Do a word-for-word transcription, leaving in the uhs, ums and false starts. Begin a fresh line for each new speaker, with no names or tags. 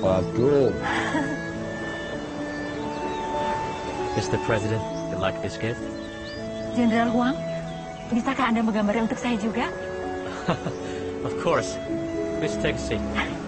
Waduh.
Mister President, you like this gift?
Jenderal Huang, bisakah Anda menggambarnya untuk saya juga?
Of course. Please take a seat.